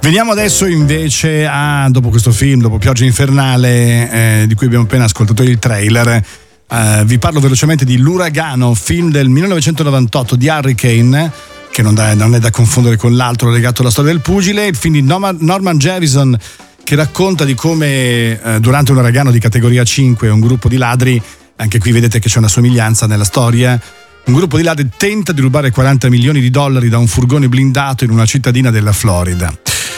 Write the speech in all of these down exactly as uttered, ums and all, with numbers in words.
Veniamo adesso invece a, dopo questo film, dopo Pioggia Infernale, eh, di cui abbiamo appena ascoltato il trailer, eh, vi parlo velocemente di L'Uragano, film del millenovecentonovantotto di Hurricane, che non, da, non è da confondere con l'altro legato alla storia del pugile, il film di Norman, Norman Jevison, che racconta di come eh, durante un uragano di categoria cinque un gruppo di ladri, anche qui vedete che c'è una somiglianza nella storia, un gruppo di ladri tenta di rubare quaranta milioni di dollari da un furgone blindato in una cittadina della Florida.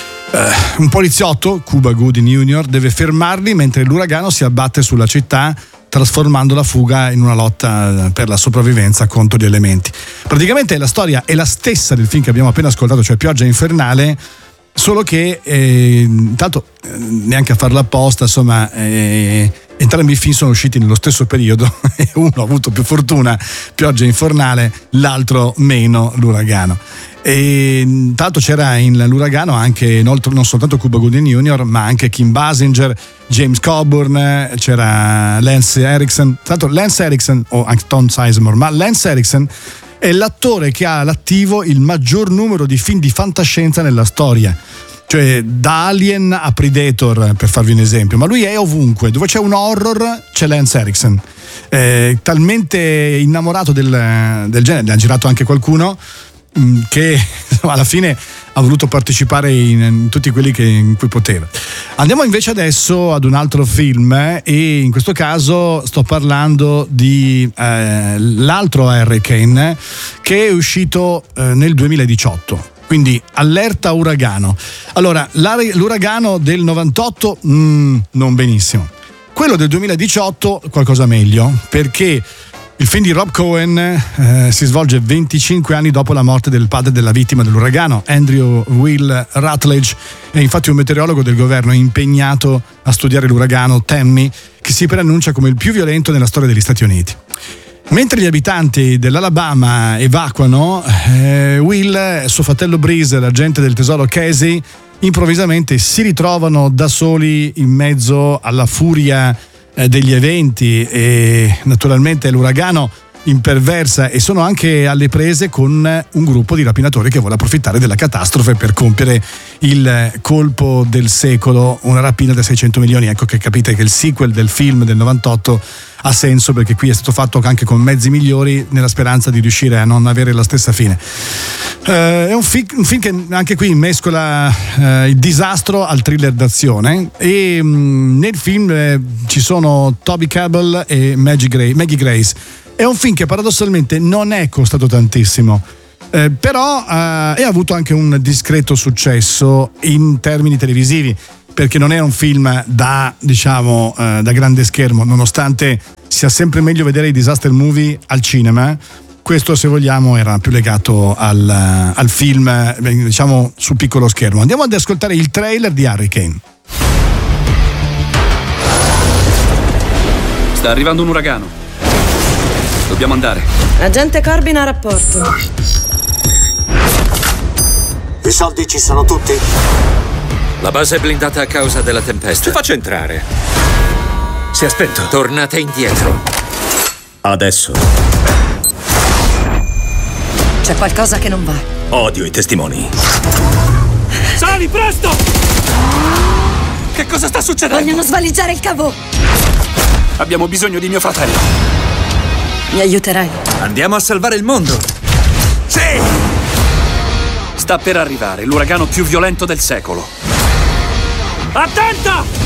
Uh, un poliziotto, Cuba Gooding junior, deve fermarli mentre l'uragano si abbatte sulla città, trasformando la fuga in una lotta per la sopravvivenza contro gli elementi. Praticamente la storia è la stessa del film che abbiamo appena ascoltato, cioè Pioggia Infernale, solo che eh, intanto eh, neanche a farla apposta, insomma, eh, entrambi i film sono usciti nello stesso periodo e uno ha avuto più fortuna, Pioggia Infernale, l'altro meno, L'Uragano. E tanto c'era in L'Uragano anche non soltanto Cuba Gooding junior, ma anche Kim Basinger, James Coburn, c'era Lance Erickson. Tanto Lance Erickson o anche Tom Sizemore, ma Lance Erickson è l'attore che ha all'attivo il maggior numero di film di fantascienza nella storia, cioè da Alien a Predator, per farvi un esempio, ma lui è ovunque, dove c'è un horror c'è Lance Erickson, è talmente innamorato del, del genere, ne ha girato anche qualcuno, che alla fine ha voluto partecipare in, in tutti quelli che, in cui poteva. Andiamo invece adesso ad un altro film, eh, e in questo caso sto parlando di eh, l'altro Hurricane, che è uscito eh, nel duemiladiciotto. Quindi allerta uragano. Allora, l'uragano del novantotto mm, non benissimo. Quello del duemiladiciotto qualcosa meglio, perché il film di Rob Cohen eh, si svolge venticinque anni dopo la morte del padre della vittima dell'uragano. Andrew Will Rutledge è infatti un meteorologo del governo impegnato a studiare l'uragano Tammy, che si preannuncia come il più violento nella storia degli Stati Uniti. Mentre gli abitanti dell'Alabama evacuano, eh, Will e suo fratello Breeze, l'agente del tesoro Casey, improvvisamente si ritrovano da soli in mezzo alla furia degli eventi, e naturalmente l'uragano imperversa, e sono anche alle prese con un gruppo di rapinatori che vuole approfittare della catastrofe per compiere il colpo del secolo, una rapina da seicento milioni. Ecco che capite che il sequel del film del novantotto ha senso, perché qui è stato fatto anche con mezzi migliori nella speranza di riuscire a non avere la stessa fine. Uh, è un, fi- un film che anche qui mescola uh, il disastro al thriller d'azione, e um, nel film eh, ci sono Toby Kebbell e Maggie, Gray- Maggie Grace. È un film che paradossalmente non è costato tantissimo, eh, però eh, ha avuto anche un discreto successo in termini televisivi, perché non è un film da, diciamo, eh, da grande schermo, nonostante sia sempre meglio vedere i disaster movie al cinema. Questo, se vogliamo, era più legato al, al film, diciamo, su piccolo schermo. Andiamo ad ascoltare il trailer di Hurricane. Sta arrivando un uragano. Dobbiamo andare. Agente Corbin a rapporto. I soldi ci sono tutti? La base è blindata a causa della tempesta. Ci faccio entrare. Si è spento. Tornate indietro. Adesso. C'è qualcosa che non va. Odio i testimoni. Sali, presto! Che cosa sta succedendo? Vogliono svaligiare il cavò. Abbiamo bisogno di mio fratello. Mi aiuterai? Andiamo a salvare il mondo. Sì! Sta per arrivare l'uragano più violento del secolo. Attenta!